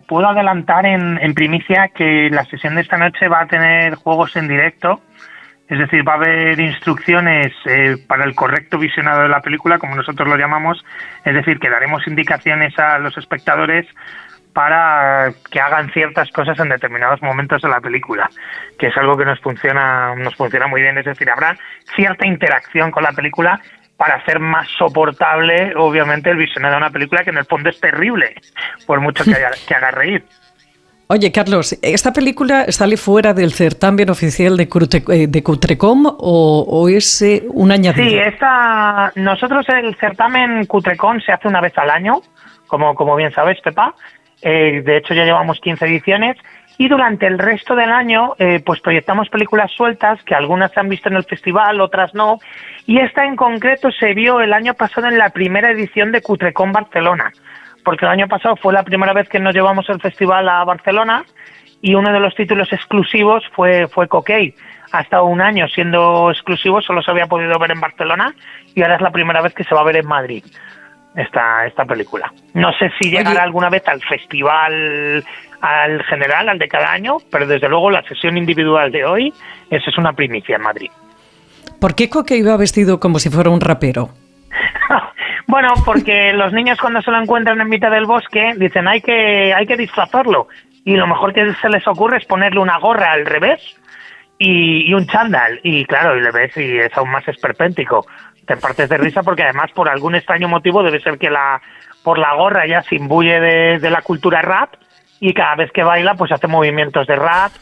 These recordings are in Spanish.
puedo adelantar en primicia que la sesión de esta noche va a tener juegos en directo. Es decir, va a haber instrucciones para el correcto visionado de la película, como nosotros lo llamamos. Es decir, que daremos indicaciones a los espectadores para que hagan ciertas cosas en determinados momentos de la película, que es algo que nos funciona muy bien. Es decir, habrá cierta interacción con la película para hacer más soportable, obviamente, el visionado de una película que en el fondo es terrible, por mucho que haga reír. Oye, Carlos, ¿esta película sale fuera del certamen oficial de Cutrecom o es un añadido? Sí, nosotros el certamen Cutrecom se hace una vez al año, como bien sabes, Pepa. De hecho, ya llevamos 15 ediciones y durante el resto del año pues proyectamos películas sueltas, que algunas se han visto en el festival, otras no. Y esta en concreto se vio el año pasado en la primera edición de Cutrecom Barcelona, porque el año pasado fue la primera vez que nos llevamos el festival a Barcelona y uno de los títulos exclusivos fue Cockey. Ha estado un año siendo exclusivo, solo se había podido ver en Barcelona y ahora es la primera vez que se va a ver en Madrid esta película. No sé si llegará alguna vez al festival, al general, al de cada año, pero desde luego la sesión individual de hoy, esa es una primicia en Madrid. ¿Por qué Cockey va vestido como si fuera un rapero? Bueno, porque los niños cuando se lo encuentran en mitad del bosque dicen hay que disfrazarlo y lo mejor que se les ocurre es ponerle una gorra al revés y un chándal y claro, y le ves y es aún más esperpéntico. Te partes de risa porque además por algún extraño motivo debe ser que por la gorra ya se imbuye de la cultura rap y cada vez que baila pues hace movimientos de rap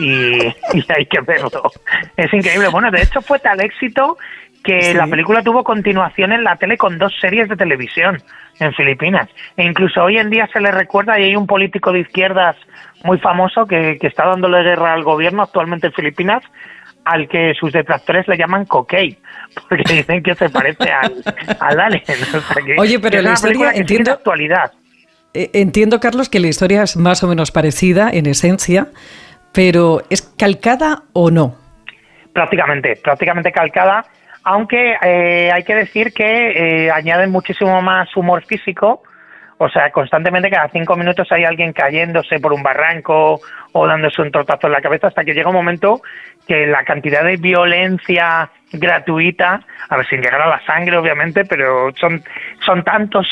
y hay que verlo. Es increíble. Bueno, de hecho fue tal éxito que la película tuvo continuación en la tele con 2 series de televisión en Filipinas. E incluso hoy en día se le recuerda, y hay un político de izquierdas muy famoso que está dándole guerra al gobierno actualmente en Filipinas, al que sus detractores le llaman Cockey, porque dicen que se parece al alien. O sea que, oye, pero la historia, entiendo, actualidad. Entiendo, Carlos, que la historia es más o menos parecida en esencia, pero ¿es calcada o no? Prácticamente calcada. Aunque hay que decir que añaden muchísimo más humor físico, o sea, constantemente cada 5 minutos hay alguien cayéndose por un barranco o dándose un tortazo en la cabeza hasta que llega un momento que la cantidad de violencia gratuita, a ver, sin llegar a la sangre obviamente, pero son tantos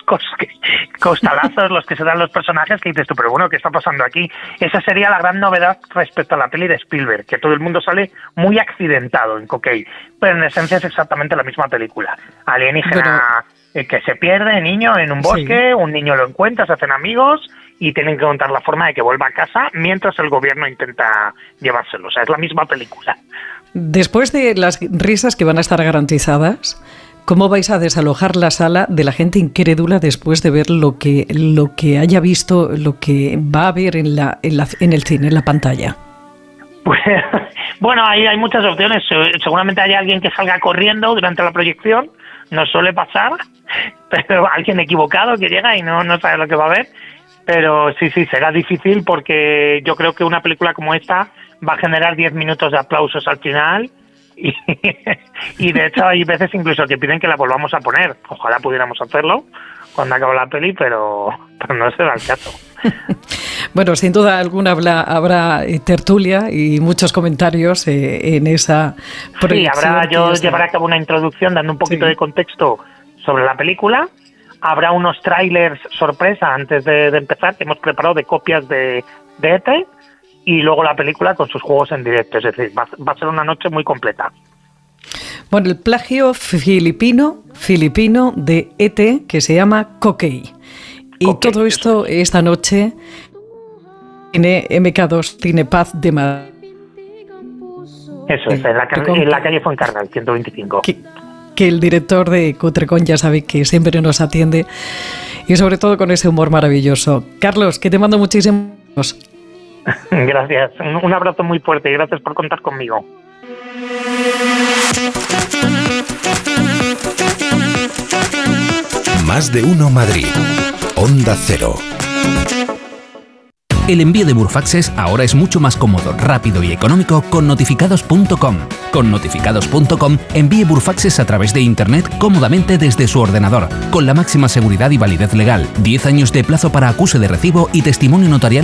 costalazos los que se dan los personajes que dices tú, pero bueno, ¿qué está pasando aquí? Esa sería la gran novedad respecto a la peli de Spielberg, que todo el mundo sale muy accidentado en Cockey, pero en esencia es exactamente la misma película. Alienígena que se pierde, niño, en un bosque, un niño lo encuentra, se hacen amigos y tienen que contar la forma de que vuelva a casa mientras el gobierno intenta llevárselo. O sea, es la misma película. Después de las risas que van a estar garantizadas, ¿cómo vais a desalojar la sala de la gente incrédula después de ver lo que haya visto, lo que va a ver en el cine, en la pantalla? Pues, bueno, ahí hay muchas opciones. Seguramente hay alguien que salga corriendo durante la proyección, nos suele pasar, pero alguien equivocado que llega y no sabe lo que va a ver. Pero sí, será difícil porque yo creo que una película como esta va a generar 10 minutos de aplausos al final y de hecho hay veces incluso que piden que la volvamos a poner. Ojalá pudiéramos hacerlo cuando acabe la peli, pero no se da el caso. Bueno, sin duda alguna habrá tertulia y muchos comentarios en esa proyección. Sí, yo llevaré a cabo una introducción dando un poquito de contexto sobre la película. Habrá unos trailers sorpresa antes de empezar que hemos preparado de copias de E.T. y luego la película con sus juegos en directo. Es decir, va a ser una noche muy completa. Bueno, el plagio filipino de E.T. que se llama Cockey. Y todo esto esta noche en MK2 Cinepaz de Madrid. Eso es, en la calle Fuencarral, 125. Que el director de Cutrecom ya sabe que siempre nos atiende y sobre todo con ese humor maravilloso. Carlos, que te mando muchísimos. Gracias, un abrazo muy fuerte y gracias por contar conmigo. Más de uno Madrid, Onda Cero. El envío de Burfaxes ahora es mucho más cómodo, rápido y económico con notificados.com. Con notificados.com envíe Burfaxes a través de Internet cómodamente desde su ordenador, con la máxima seguridad y validez legal, 10 años de plazo para acuse de recibo y testimonio notarial